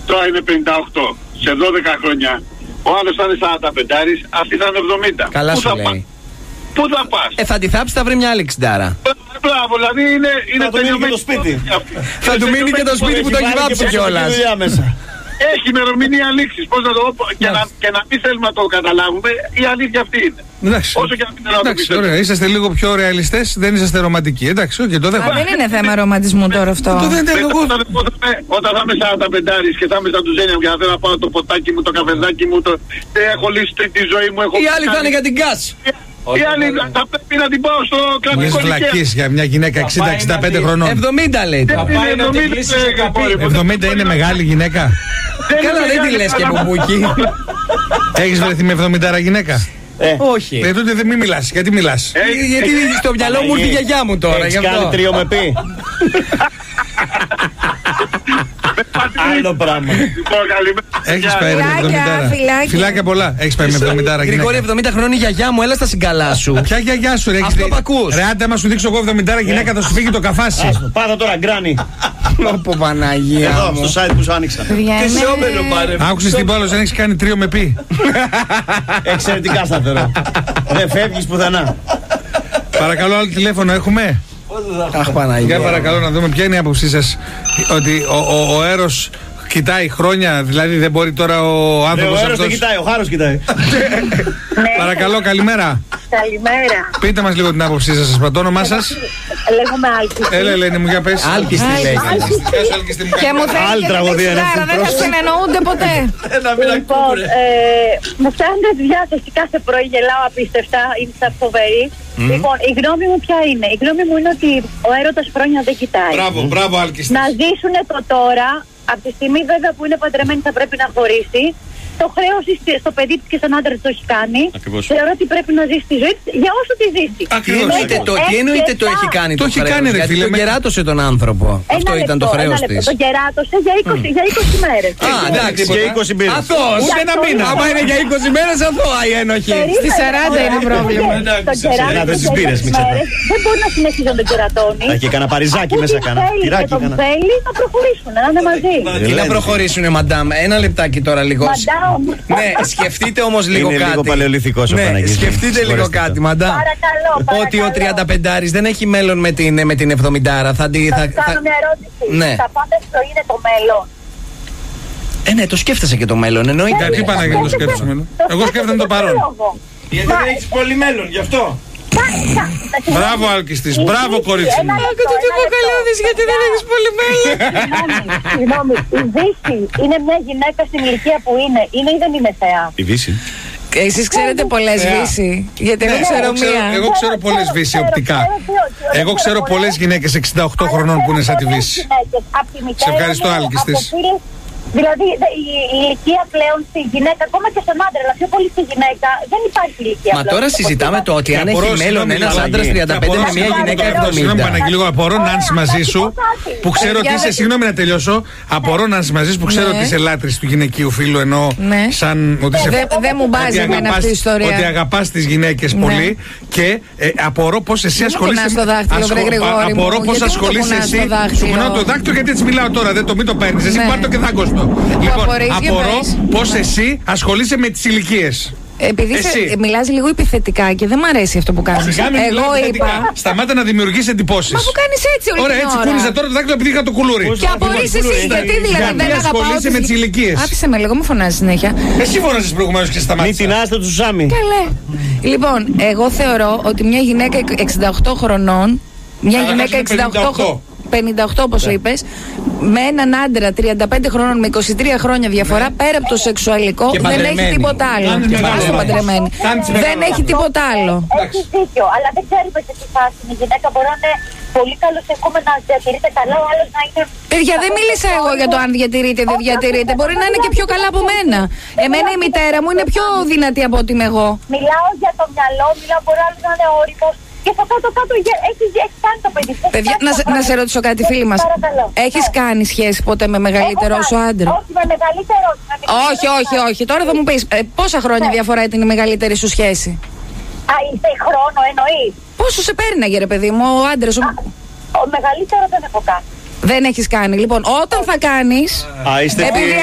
τώρα είναι 58. Σε 12 χρόνια ο άλλος θα είναι 45, αυτή θα είναι 70. Καλά Πού σου θα λέει. Πού θα πας? Θα τη θάψει, θα βρει μια άλλη 60. Μπράβο, δηλαδή είναι τελειωμένο το σπίτι. Θα του μείνει και το σπίτι που το έχει βάψει κιόλας. Έχει ημερομηνία λήξης. Πώς να το πω, και να μην θέλουμε να το καταλάβουμε, η αλήθεια αυτή είναι. Εντάξει. Όσο και να μην θέλω να το Εντάξει, πιστεύω. ωραία. Είσαστε λίγο πιο ρεαλιστές, δεν είσαστε ρομαντικοί. Εντάξει, όχι, το δέχομαι. Δεν είναι θέμα ρομαντισμού τώρα αυτό. Όταν θα είμαι 45 και θα είμαι σαν του Ζένια για να θέλω να πάω το ποτάκι μου, το καφεδάκι μου, έχω λύσει τη ζωή μου. Οι άλλοι θα είναι για την γκάς. Οι άλλοι θα πρέπει να την πάω στο κρατικό Λες δικαίωμα. βλακής για μια γυναίκα 60-65 χρονών. 70 λέει. 70 είναι μεγάλη γυναίκα. Καλά, δεν τη λες και μπουμπούκι. Έχεις βρεθεί με 70 γυναίκα? Όχι. Τότε δεν μη μιλάς. Γιατί μιλάς? Γιατί στο μυαλό μου ήρθε η γιαγιά μου τώρα. Έχεις κάνει τρίο με πει. Άλλο πράγμα. Έχεις πάει με 70. Φιλάκια πολλά. Έχεις πάει με 70 Γρηγόρη, γυναίκα. 70 χρόνια η γιαγιά μου, έλα στα συγκαλά σου. Ποια γιαγιά σου ρε? Αυτό που ακούς. Ρε άντε άμα σου δείξω εγώ 70 γυναίκα θα σου φύγει το καφάσι. Πάτα τώρα γκράνι. Όπο Παναγία Εδώ μου. στο site που σου άνοιξα. Άκουσες τι άλλο, δεν έχεις κάνει τρίο με πει? Εξαιρετικά σταθερό. Δεν φεύγεις πουθενά. Παρακαλώ, άλλο τηλέφωνο έχουμε? Αχ Παναγία. Για παρακαλώ να δούμε ποια είναι η άποψή σας. Ότι ο Έρος κοιτάει χρόνια, δηλαδή δεν μπορεί τώρα ο άνθρωπος Ο Έρος δεν αυτός. κοιτάει, ο Χάρος κοιτάει. Παρακαλώ, καλημέρα. Καλημέρα. Πείτε μας λίγο την άποψή σας, το όνομά σας? Λέγομαι Άλκη. Έλα Ελένη μου, για πες. Άλκης τι λέει. Και μου θέλει Άλλη και τραγωδία την είναι τσιγάρα, αυτή, δεν θα συνεννοούνται ποτέ. Λοιπόν, μου φτάνει τη διάθεση κάθε πρωί, γελάω απίστευτα, είναι σαν φοβερή. Λοιπόν, η γνώμη μου ποια είναι? Η γνώμη μου είναι ότι ο έρωτας χρόνια δεν κοιτάει. Μπράβο Άλκης. Να ζήσουν το τώρα, από τη στιγμή βέβαια που είναι παντρεμένη θα πρέπει να χωρίσει. Το χρέος στο παιδί της και στον άντρα της το έχει κάνει. Θεωρώ ότι πρέπει να ζήσει τη ζωή της για όσο τη ζήσει. Τι εννοείται το έχει κάνει Το έχει κάνει, ρε γιατί φίλε, τον κεράτωσε τον άνθρωπο. Αυτό ήταν το χρέος της. Τον κεράτωσε για 20 μέρες. Α, εντάξει. Και 20 μπύρες. Αθώος. Ούτε ένα μήνα. Άμα είναι για 20 μέρες αθώα η ένοχη. Στις 40 είναι πρόβλημα. Τον κεράτωσε για 20 μέρες. Δεν μπορεί να συνεχίσει να τον κερατώνει. Και κανένα παριζάκι μέσα κάνα. Και τον θέλει να προχωρήσουν, να είναι μαζί. Τι να προχωρήσουνε μαντάμ. Ένα λεπτάκι τώρα λίγο. Ναι, σκεφτείτε όμως λίγο Είναι κάτι. λίγο παλαιολιθικός ο Ναι, Παναγιώτης. σκεφτείτε λίγο κάτι, μαντάμ. Παρακαλώ. Ότι ο 35άρης δεν έχει μέλλον με την 70άρα. Θα κάνω μια ερώτηση. Ναι. Τα πάντα στη ζωή είναι το μέλλον. Ναι, το σκέφτεσαι και το μέλλον, εννοείται. Τι Παναγία το σκέφτεσαι μέλλον? Εγώ σκέφτομαι το παρόν. Γιατί δεν έχεις πολύ μέλλον, γι' αυτό. Μπράβο Άλκης της, μπράβο κορίτσι μου. Άκου τι υποκαλώδεις γιατί δεν έχεις πολύ μέλλον. Συγγνώμη, η Δύση είναι μια γυναίκα στην ηλικία που είναι ή δεν είναι θεά? Η Δύση. Εσείς ξέρετε πολλές Βύση. Γιατί εγώ ξέρω μία. Εγώ ξέρω πολλές Βύση οπτικά. Εγώ ξέρω πολλές γυναίκες 68 χρονών που είναι σαν τη Βύση. Σε ευχαριστώ Άλκης της. Δηλαδή η ηλικία πλέον στη γυναίκα, ακόμα και στον άντρα, αλλά πιο πολύ στη γυναίκα, δεν υπάρχει ηλικία. Μα τώρα συζητάμε το ότι αν έχει μέλλον ένας άντρας 35 με μια γυναίκα 70. Συγγνώμη Παναγγελίγο, απορώ να είσαι μαζί σου που ξέρω ότι είσαι. Συγγνώμη να τελειώσω. Απορώ να είσαι μαζί σου που ξέρω ότι είσαι λάτρης του γυναικείου φίλου, ενώ σαν ότι είσαι. Δεν μου μπάζει εμένα αυτή η ιστορία. Ότι αγαπάς τις γυναίκες πολύ και απορώ πως εσύ ασχολείσαι. Απορώ πως ασχολείσαι εσύ. Σου κουνάω το δάκτυλο γιατί έτσι μιλάω τώρα. Δεν το μην το παίρνεις. Εσύ πάρ' το και δάγκωστο. Λοιπόν, απορώ πως εσύ ασχολείσαι με τις ηλικίες. Επειδή μιλάς λίγο επιθετικά και δεν μ' αρέσει αυτό που κάνεις. Εγώ είπα. Σταμάτα να δημιουργείς εντυπώσεις. Μα που κάνεις έτσι όλη Ωραία, την έτσι ώρα. κούνιζα τώρα το δάκτυλο επειδή είχα το κουλούρι. Και απορείς εσύ, γιατί δηλαδή δεν αγαπάω. Ασχολείσαι με τις ηλικίες. Άφησε με λίγο, μου φωνάζεις συνέχεια. Εσύ φώναζες προηγουμένως και σταμάτησες. Μη την άστα του Σάμι. Καλέ. Λοιπόν, εγώ θεωρώ ότι μια γυναίκα 68 χρονών. Μια γυναίκα 58 όπως είπες, με έναν άντρα 35 χρόνων με 23 χρόνια διαφορά, πέρα από το σεξουαλικό, δεν έχει τίποτα άλλο. Άστο παντρεμένη. Δεν έχει τίποτα άλλο. Έχει δίκιο, αλλά δεν ξέρει σε τι φάση είναι η γυναίκα. Μπορεί να είναι πολύ καλοσεχούμενα, να διατηρείται καλά, ο άλλος να είναι. Παιδιά, δεν μίλησα εγώ για το αν διατηρείται ή δεν διατηρείται. Μπορεί να είναι και πιο καλά από μένα. Εμένα η μητέρα μου είναι πιο δυνατή από ότι είμαι εγώ. Μιλάω για το μυαλό, μπορεί άλλο να είναι όριμος. Και στο κάτω-κάτω έχει κάνει το παιδί. Παιδιά, να σε ρωτήσω κάτι, φίλοι μας. Έχεις κάνει σχέση ποτέ με μεγαλύτερο σου άντρα? Όχι, με μεγαλύτερο. Όχι. Τώρα θα μου πεις, πόσα χρόνια διαφορά ήταν η μεγαλύτερη σου σχέση? Α, είσαι χρόνο εννοείς? Πόσο σε πέρναγε ρε παιδί μου, ο άντρας σου? Ο μεγαλύτερο δεν έχω κάνει. Δεν έχεις κάνει. Λοιπόν, όταν θα κάνεις, επειδή